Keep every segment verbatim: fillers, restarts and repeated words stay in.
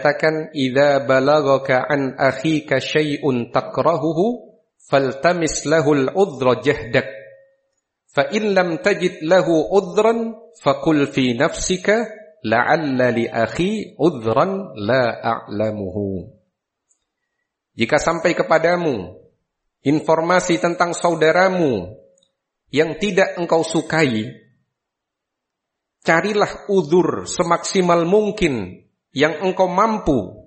Katakan idza balagaka an akhika syai'un takrahuhu faltamis lahul udhra jahdak fa in lam tajid lahu udhran faqul fi nafsika la'alla li akhi udhran la a'lamuhu. Jika sampai kepadamu informasi tentang saudaramu yang tidak engkau sukai, carilah uzur semaksimal mungkin yang engkau mampu.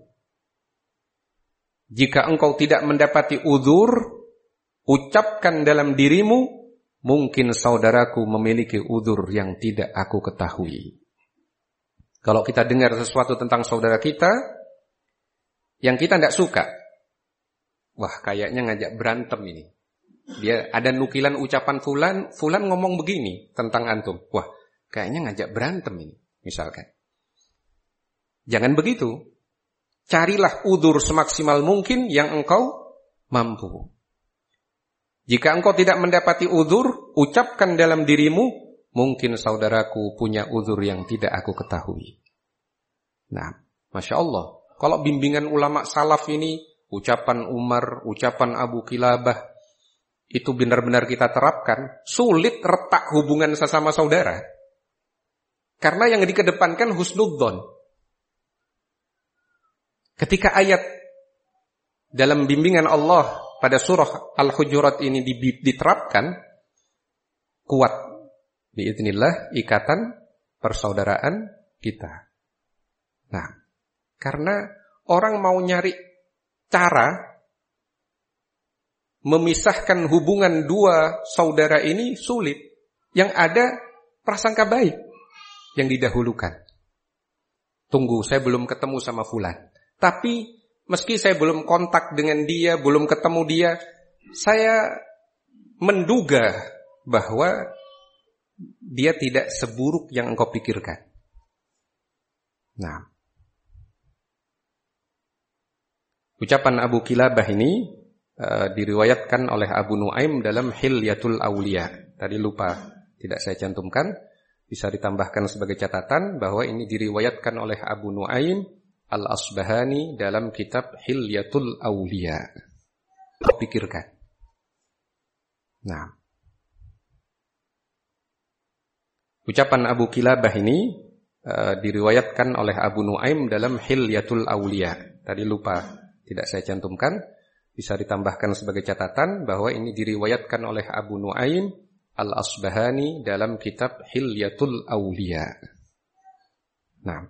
Jika engkau tidak mendapati uzur, ucapkan dalam dirimu, mungkin saudaraku memiliki uzur yang tidak aku ketahui. Kalau kita dengar sesuatu tentang saudara kita yang kita tidak suka, wah kayaknya ngajak berantem ini. Dia ada nukilan ucapan fulan, fulan ngomong begini tentang antum. Wah, kayaknya ngajak berantem ini, misalkan. Jangan begitu. Carilah udzur semaksimal mungkin yang engkau mampu. Jika engkau tidak mendapati udzur, ucapkan dalam dirimu, mungkin saudaraku punya udzur yang tidak aku ketahui. Nah, Masya Allah. Kalau bimbingan ulama salaf ini, ucapan Umar, ucapan Abu Kilabah, itu benar-benar kita terapkan, sulit retak hubungan sesama saudara. Karena yang dikedepankan husnudzon. Ketika ayat dalam bimbingan Allah pada surah Al-Hujurat ini diterapkan, kuat biidznillah ikatan persaudaraan kita. Nah, karena orang mau nyari cara memisahkan hubungan dua saudara ini sulit. Yang ada prasangka baik yang didahulukan. Tunggu, saya belum ketemu sama fulan. Tapi meski saya belum kontak dengan dia, belum ketemu dia, saya menduga bahwa dia tidak seburuk yang engkau pikirkan. Nah, ucapan Abu Kilabah ini uh, diriwayatkan oleh Abu Nuaim dalam Hilyatul Auliya. Tadi lupa, tidak saya cantumkan. Bisa ditambahkan sebagai catatan bahwa ini diriwayatkan oleh Abu Nuaim Al-Asbahani dalam kitab Hilyatul Auliya. Pikirkan. Nah, ucapan Abu Kilabah ini uh, diriwayatkan oleh Abu Nuaim dalam Hilyatul Auliya. Tadi lupa, tidak saya cantumkan. Bisa ditambahkan sebagai catatan bahwa ini diriwayatkan oleh Abu Nuaim Al-Asbahani dalam kitab Hilyatul Auliya. Nah,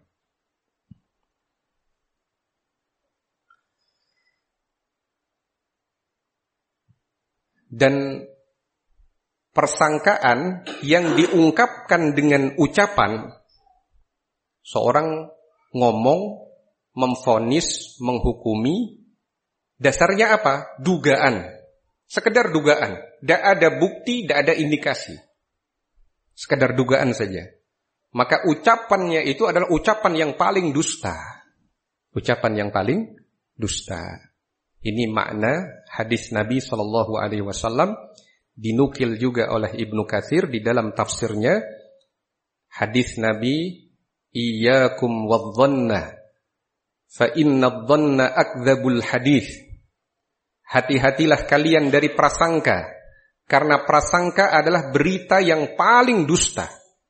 dan persangkaan yang diungkapkan dengan ucapan, seorang ngomong, memvonis, menghukumi, dasarnya apa? Dugaan. Sekedar dugaan. Tidak ada bukti, tidak ada indikasi. Sekedar dugaan saja. Maka ucapannya itu adalah ucapan yang paling dusta. Ucapan yang paling dusta. Ini makna hadis Nabi shallallahu alaihi wasallam, dinukil juga oleh Ibnu Katsir di dalam tafsirnya. Hadis Nabi, iyyakum wadh-dhanna fa inna adh-dhanna akdzabul hadis. Hati-hatilah kalian dari prasangka, karena prasangka adalah berita yang paling dusta.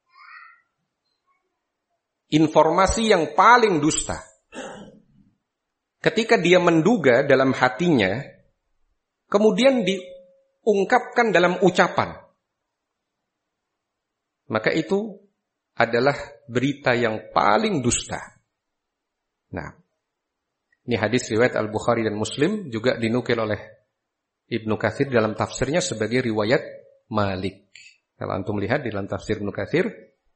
Informasi yang paling dusta. Ketika dia menduga dalam hatinya, kemudian diungkapkan dalam ucapan, maka itu adalah berita yang paling dusta. Nah, ini hadis riwayat Al-Bukhari dan Muslim, juga dinukil oleh Ibnu Katsir dalam tafsirnya sebagai riwayat Malik. Kalau antum lihat di dalam tafsir Ibnu Katsir,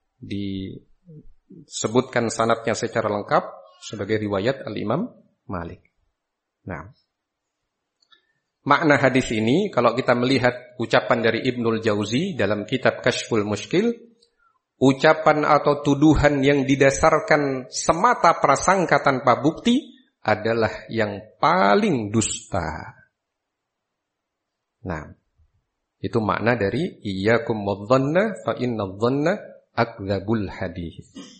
disebutkan sanadnya secara lengkap sebagai riwayat Al-Imam Malik. Nah, makna hadis ini kalau kita melihat ucapan dari Ibnul Jauzi dalam kitab Kashful Mushkil, ucapan atau tuduhan yang didasarkan semata prasangka tanpa bukti adalah yang paling dusta. Nah, itu makna dari iyyakum wadh-dhanna fa inna adh-dhanna akdzabul hadits.